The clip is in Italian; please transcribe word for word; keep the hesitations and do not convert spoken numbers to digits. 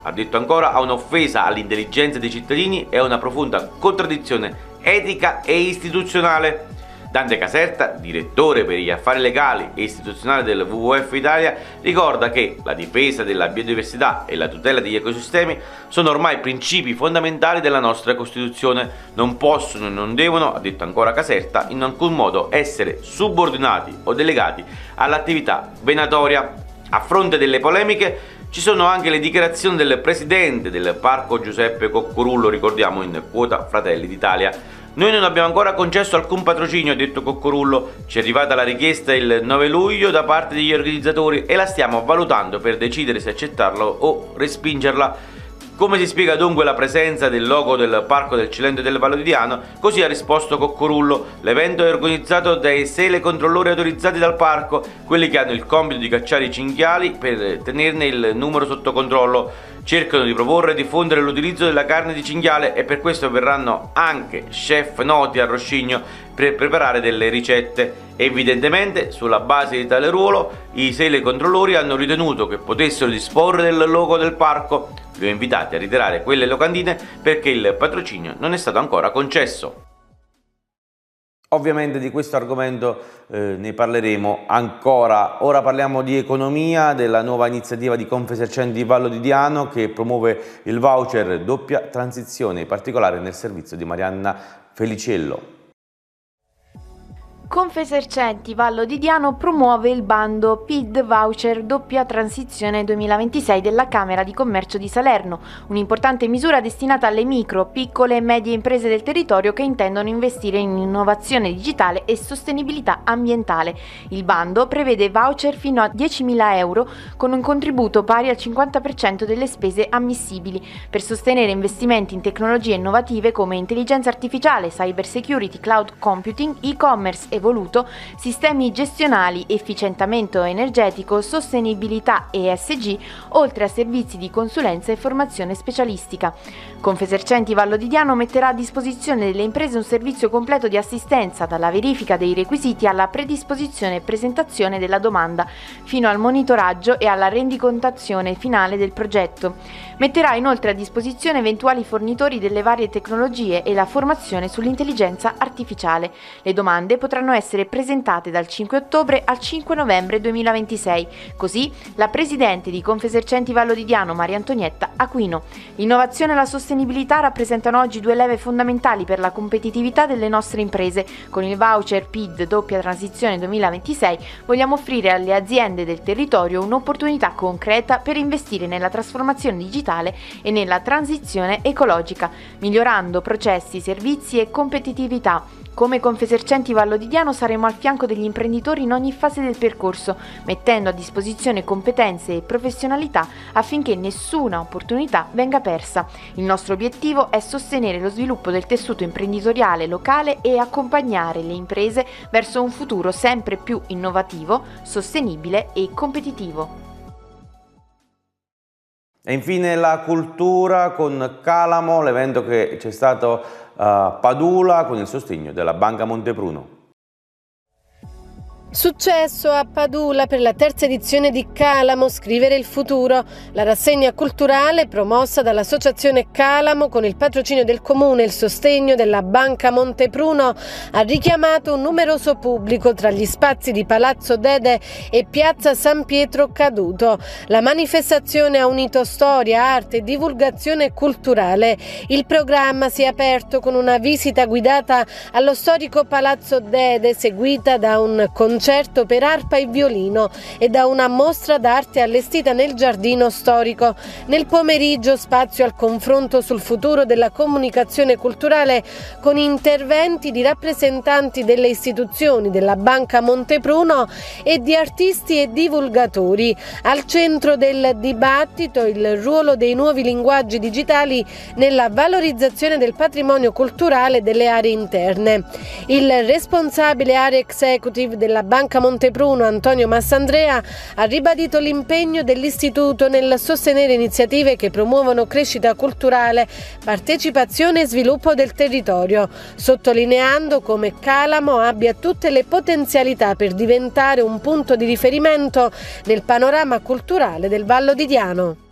Ha detto ancora, ha un'offesa all'intelligenza dei cittadini e una profonda contraddizione etica e istituzionale. Dante Caserta, direttore per gli affari legali e istituzionali del W W F Italia, ricorda che la difesa della biodiversità e la tutela degli ecosistemi sono ormai principi fondamentali della nostra Costituzione, non possono e non devono, ha detto ancora Caserta, in alcun modo essere subordinati o delegati all'attività venatoria. A fronte delle polemiche ci sono anche le dichiarazioni del presidente del parco Giuseppe Coccorullo, ricordiamo in quota Fratelli d'Italia. Noi non abbiamo ancora concesso alcun patrocinio, ha detto Coccorullo, ci è arrivata la richiesta il nove luglio da parte degli organizzatori e la stiamo valutando per decidere se accettarlo o respingerla. Come si spiega dunque la presenza del logo del Parco del Cilento del Vallo di Diano? Così ha risposto Coccorullo: l'evento è organizzato dai sei controllori autorizzati dal parco, quelli che hanno il compito di cacciare i cinghiali per tenerne il numero sotto controllo. Cercano di proporre e diffondere l'utilizzo della carne di cinghiale e per questo verranno anche chef noti a Roscigno per preparare delle ricette. Evidentemente, sulla base di tale ruolo, i sei controllori hanno ritenuto che potessero disporre del logo del parco. Li ho invitati a ritirare quelle locandine perché il patrocinio non è stato ancora concesso. Ovviamente di questo argomento eh, ne parleremo ancora. Ora parliamo di economia, della nuova iniziativa di Confesercenti Vallo di Diano che promuove il voucher doppia transizione, in particolare nel servizio di Marianna Feliciello. Confesercenti Vallo di Diano promuove il bando P I D Voucher Doppia Transizione duemilaventisei della Camera di Commercio di Salerno, un'importante misura destinata alle micro, piccole e medie imprese del territorio che intendono investire in innovazione digitale e sostenibilità ambientale. Il bando prevede voucher fino a diecimila euro con un contributo pari al cinquanta per cento delle spese ammissibili per sostenere investimenti in tecnologie innovative come intelligenza artificiale, cyber security, cloud computing, e-commerce e voluto, sistemi gestionali, efficientamento energetico, sostenibilità E S G, oltre a servizi di consulenza e formazione specialistica. Confesercenti Vallo di Diano metterà a disposizione delle imprese un servizio completo di assistenza, dalla verifica dei requisiti alla predisposizione e presentazione della domanda, fino al monitoraggio e alla rendicontazione finale del progetto. Metterà inoltre a disposizione eventuali fornitori delle varie tecnologie e la formazione sull'intelligenza artificiale. Le domande potranno essere presentate dal cinque ottobre al cinque novembre duemilaventisei. Così la presidente di Confesercenti Vallo di Diano, Maria Antonietta Aquino. L'innovazione e la sostenibilità rappresentano oggi due leve fondamentali per la competitività delle nostre imprese. Con il voucher P I D Doppia Transizione duemilaventisei vogliamo offrire alle aziende del territorio un'opportunità concreta per investire nella trasformazione digitale e nella transizione ecologica, migliorando processi, servizi e competitività. Come Confesercenti Vallo di Diano saremo al fianco degli imprenditori in ogni fase del percorso, mettendo a disposizione competenze e professionalità affinché nessuna opportunità venga persa. Il nostro obiettivo è sostenere lo sviluppo del tessuto imprenditoriale locale e accompagnare le imprese verso un futuro sempre più innovativo, sostenibile e competitivo. E infine la cultura con Calamo, l'evento che c'è stato a Padula con il sostegno della Banca Montepruno. Successo a Padula per la terza edizione di Calamo, Scrivere il futuro. La rassegna culturale promossa dall'associazione Calamo con il patrocinio del comune e il sostegno della Banca Montepruno ha richiamato un numeroso pubblico tra gli spazi di Palazzo Dede e Piazza San Pietro Caduto. La manifestazione ha unito storia, arte e divulgazione culturale. Il programma si è aperto con una visita guidata allo storico Palazzo Dede, seguita da un concerto concerto per arpa e violino e da una mostra d'arte allestita nel giardino storico. Nel pomeriggio spazio al confronto sul futuro della comunicazione culturale con interventi di rappresentanti delle istituzioni della Banca Montepruno e di artisti e divulgatori. Al centro del dibattito il ruolo dei nuovi linguaggi digitali nella valorizzazione del patrimonio culturale delle aree interne. Il responsabile area executive della Banca Montepruno, Antonio Massandrea, ha ribadito l'impegno dell'istituto nel sostenere iniziative che promuovono crescita culturale, partecipazione e sviluppo del territorio, sottolineando come Calamo abbia tutte le potenzialità per diventare un punto di riferimento nel panorama culturale del Vallo di Diano.